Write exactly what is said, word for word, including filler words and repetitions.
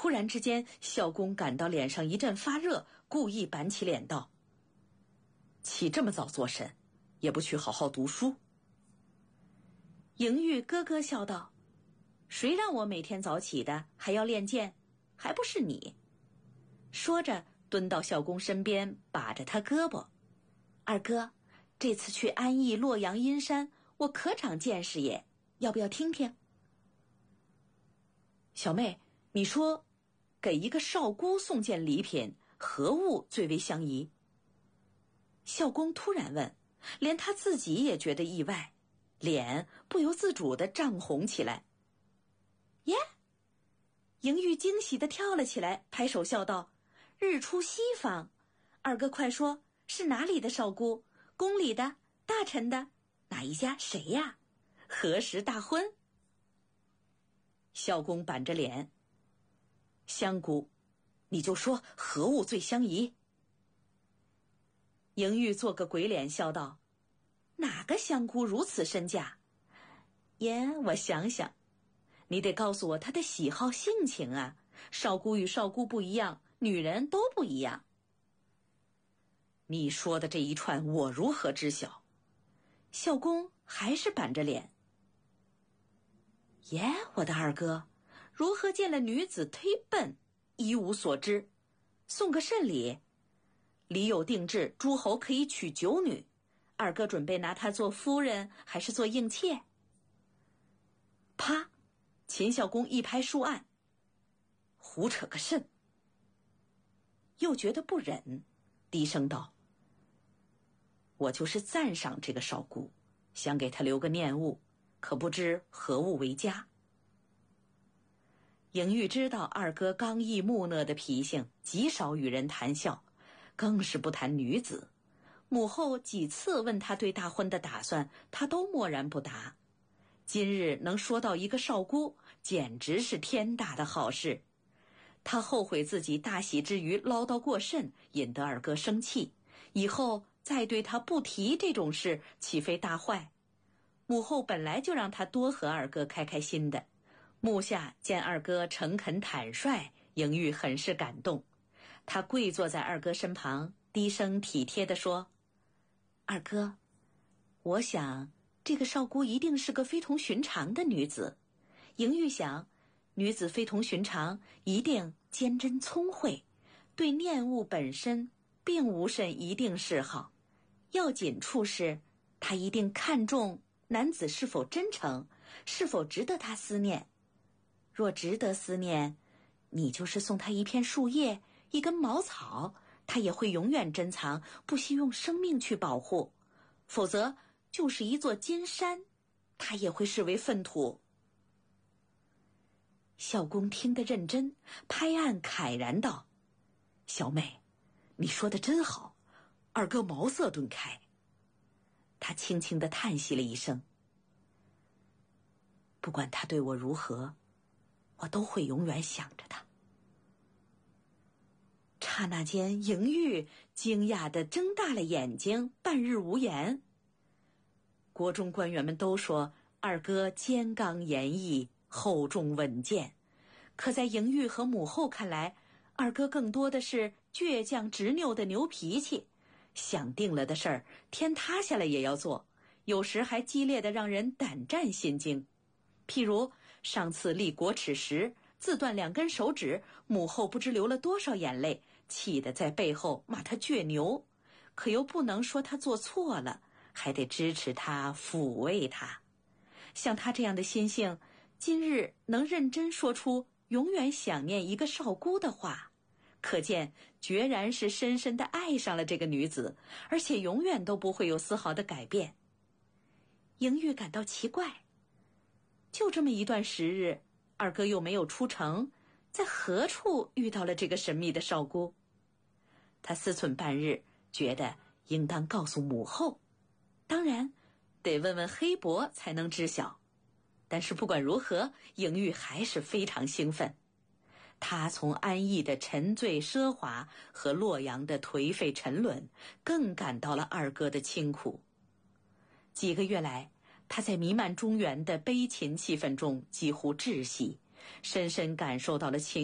忽然之间，孝公感到脸上一阵发热，故意板起脸道：起这么早做甚，也不去好好读书。莹玉咯咯笑道：谁让我每天早起的，还要练剑，还不是你。说着蹲到孝公身边，把着他胳膊：二哥，这次去安邑洛阳阴山，我可长见识也，要不要听听？小妹，你说给一个少姑送件礼品，何物最为相宜？孝公突然问，连他自己也觉得意外，脸不由自主地涨红起来。耶！莹玉惊喜地跳了起来，拍手笑道：日出西方，二哥快说，是哪里的少姑？宫里的？大臣的？哪一家？谁呀？何时大婚？孝公板着脸：香姑，你就说何物最相宜？莹玉做个鬼脸笑道：哪个香姑如此身价？耶，我想想，你得告诉我她的喜好性情啊，少姑与少姑不一样，女人都不一样。你说的这一串我如何知晓？孝公还是板着脸。耶，我的二哥，如何见了女子忒笨，一无所知？送个甚礼？礼有定制，诸侯可以娶九女，二哥准备拿她做夫人，还是做应妾？啪！秦孝公一拍书案：胡扯个甚！又觉得不忍，低声道：我就是赞赏这个少姑，想给她留个念物，可不知何物为佳。莹玉知道二哥刚毅木讷的脾性，极少与人谈笑，更是不谈女子。母后几次问他对大婚的打算，他都默然不答。今日能说到一个少姑，简直是天大的好事。他后悔自己大喜之余唠叨过甚，引得二哥生气，以后再对他不提这种事，岂非大坏？母后本来就让他多和二哥开开心的，目下见二哥诚恳坦率，莹玉很是感动。他跪坐在二哥身旁，低声体贴地说：二哥，我想这个少姑一定是个非同寻常的女子。莹玉想，女子非同寻常，一定坚贞聪慧，对念物本身并无甚一定嗜好，要紧处是她一定看重男子是否真诚，是否值得她思念。若值得思念，你就是送她一片树叶，一根茅草，她也会永远珍藏，不惜用生命去保护。否则就是一座金山，她也会视为粪土。孝公听得认真，拍案慨然道：小妹，你说的真好，二哥茅塞顿开。他轻轻地叹息了一声：不管他对我如何，我都会永远想着他。刹那间，莹玉惊讶地睁大了眼睛，半日无言。国中官员们都说二哥坚刚严毅，厚重稳健，可在莹玉和母后看来，二哥更多的是倔强执拗的牛脾气，想定了的事儿，天塌下来也要做，有时还激烈的让人胆战心惊。譬如上次立国耻时，自断两根手指，母后不知流了多少眼泪，气得在背后骂他倔牛，可又不能说他做错了，还得支持他，抚慰他。像他这样的心性，今日能认真说出永远想念一个少姑的话，可见决然是深深地爱上了这个女子，而且永远都不会有丝毫的改变。莹玉感到奇怪，就这么一段时日，二哥又没有出城，在何处遇到了这个神秘的少姑？他思忖半日，觉得应当告诉母后，当然得问问黑伯才能知晓。但是不管如何，莹玉还是非常兴奋。他从安邑的沉醉奢华和洛阳的颓废沉沦，更感到了二哥的清苦。几个月来，他在弥漫中原的悲情气氛中几乎窒息，深深感受到了情